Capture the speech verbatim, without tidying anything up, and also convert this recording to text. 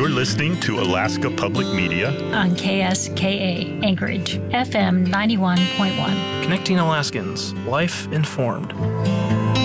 You're listening to Alaska Public Media on K S K A Anchorage, F M ninety-one point one. Connecting Alaskans, life informed.